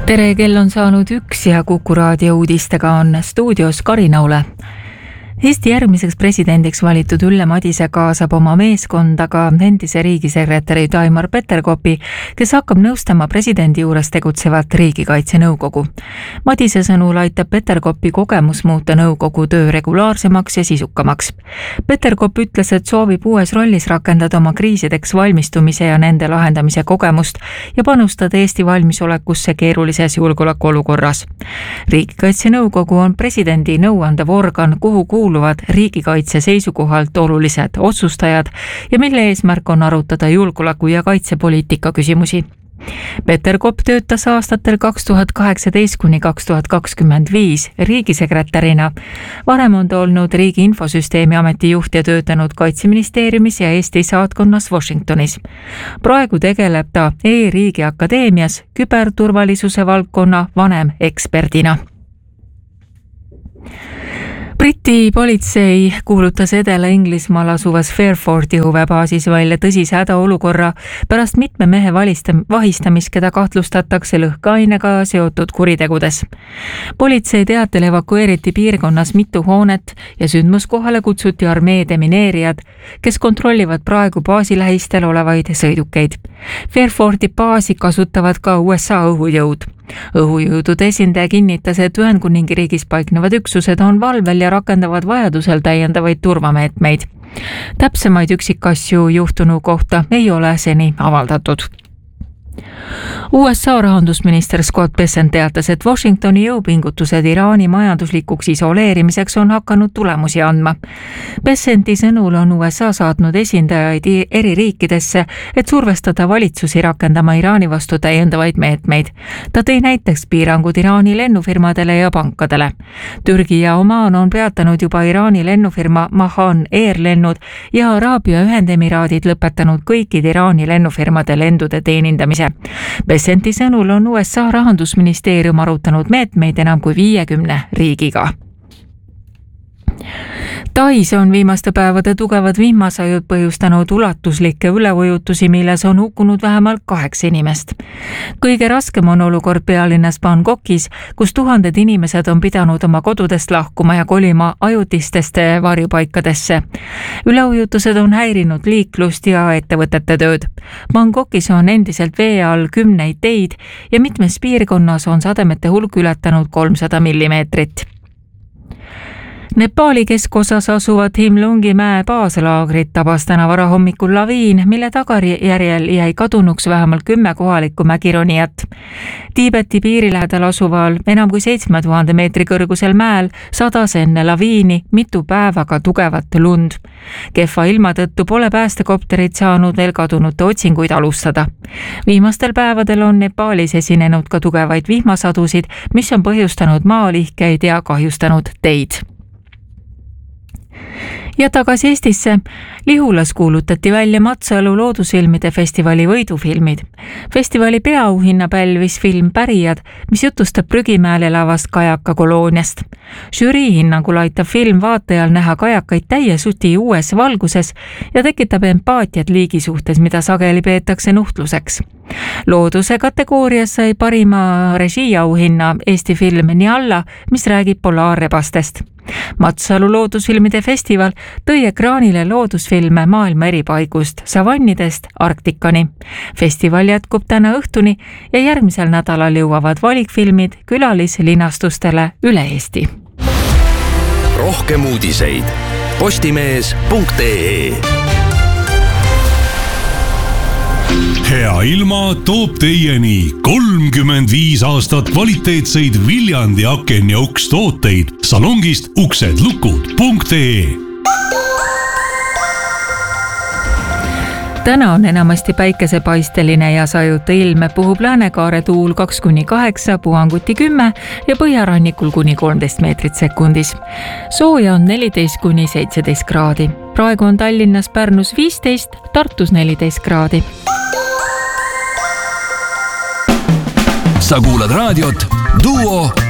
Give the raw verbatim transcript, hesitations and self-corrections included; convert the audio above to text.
tere, kell on saanud üks ja Kuku raadio uudistega on stuudios Karina Ule. Eesti järgmiseks presidendiks valitud Ülle Madise kaasab oma meeskondaga endise riigisekretäri Taimar Peterkopi, kes hakkab nõustama presidendi juures tegutsevat riigikaitse nõukogu. Madise sõnul aitab Peterkopi kogemus muuta nõukogu töö regulaarsemaks ja sisukamaks. Peterkop ütles, et soovib uues rollis rakendada oma kriisideks valmistumise ja nende lahendamise kogemust ja panustada Eesti valmisolekusse keerulises julgeolekuolukorras. Riigikaitse nõukogu on presidendi nõuandev organ, kuhu kuulub riigikaitse seisukohalt olulised otsustajad ja mille eesmärk on arutada julgeoleku- ja kaitsepoliitika küsimusi. Peterkop töötas aastatel kaks tuhat kaheksateist kuni kaks tuhat kakskümmend viis riigisekretärina. Varem on ta olnud Riigi Infosüsteemi Ameti juht ja töötanud Kaitseministeeriumis ja Eesti saatkonnas Washingtonis. Praegu tegeleb ta E-riigi akadeemias küberturvalisuse valdkonna vanem eksperdina. Briti politsei kuulutas Edela-Inglismaal asuvas Fairforti õhuväebaasis välja tõsise hädaolukorra pärast mitme mehe vahistamist, keda kahtlustatakse lõhkeainega seotud kuritegudes. Politsei teatel evakueeriti piirkonnas mitu hoonet ja sündmuskohale kutsuti armee demineerijad, kes kontrollivad praegu baasi lähistel olevaid sõidukeid. Fairforti baasi kasutavad ka U S A õhujõud. Õhujõudude esindaja kinnitas, et Ühendkuningriigis paiknevad üksused on valvel ja rakendavad vajadusel täiendavaid turvameetmeid. Täpsemaid üksikasju juhtunu kohta ei ole seni avaldatud. U S A rahandusminister Scott Bessent teatas, et Washingtoni jõupingutused Iraani majanduslikuks isoleerimiseks on hakanud tulemusi andma. Bessenti sõnul on U S A saatnud esindajaid eri riikidesse, et survestada valitsusi rakendama Iraani vastu täiendavaid meetmeid. Ta tõi näiteks piirangud Iraani lennufirmadele ja pankadele. Türgi ja Omaan on peatanud juba Iraani lennufirma Mahan Air lennud ja Araabia Ühendemiraadid lõpetanud kõikide Iraani lennufirmade lendude teenindamise. Bessenti sõnul on U S A rahandusministeerium arutanud meetmeid enam kui viiekümne riigiga. Tais on viimaste päevade tugevad vihmasajud põhjustanud ulatuslikke üleujutusi, milles on hukkunud vähemalt kaheksa inimest. Kõige raskem on olukord pealinnas Bangkokis, kus tuhanded inimesed on pidanud oma kodudest lahkuma ja kolima ajutistesse varjupaikadesse. Üleujutused on häirinud liiklust ja ettevõtete tööd. Bangkokis on endiselt vee all kümneid teid ja mitmes piirkonnas on sademete hulk ületanud kolmsada millimeetrit. Nepaali keskosas asuvat Himlungi mäe baaslaagrit tabas täna varahommikul laviin, mille tagajärjel jäi kadunuks vähemalt kümme kohalikku mägironijat. Tiibeti piiri lähedal asuval enam kui seitsme tuhande meetri kõrgusel mäel sadas enne laviini mitu päevaga tugevat lund. Kehva ilma tõttu pole päästekopterid saanud veel kadunute otsinguid alustada. Viimastel päevadel on Nepaalis esinenud ka tugevaid vihmasadusid, mis on põhjustanud maalihkeid ja kahjustanud teid. Ja tagasi Eestisse. Lihulas kuulutati välja Matsalu loodusfilmide festivali võidufilmid. Festivali peaauhinna pälvis film Pärijad, mis jutustab Prügimäel elavast kajaka kolooniast. Žürii hinnangul aitab film vaatajal näha kajakaid täie suti uues valguses ja tekitab empaatiat liigi suhtes, mida sageli peetakse nuhtluseks. Looduse kategoorias sai parima režiiauhinna Eesti film Nialla, mis räägib polaarrebastest. Matsalu loodusfilmide festival tõi ekraanile loodusfilme maailma eri paigust, savannidest Arktikani. Festival jätkub täna õhtuni ja järgmisel nädalal jõuavad valikfilmid külalislinastustele üle Eesti. Rohkem uudiseid postimees punkt ee. Hea ilma toob teieni kolmkümmend viis aastat kvaliteetseid Viljandi aken ja uks tooteid salongist uksedlukud punkt ee. Täna on enamasti päikesepaisteline ja sajuta ilm, puhub läänekaare tuul kaks kuni kaheksa, puhanguti kümme ja põhjarannikul kuni kolmteist meetrit sekundis. Sooja on neliteist kuni seitseteist kraadi. Praegu on Tallinnas, Pärnus viisteist, Tartus neliteist kraadi. Sa kuulad raadiot Duo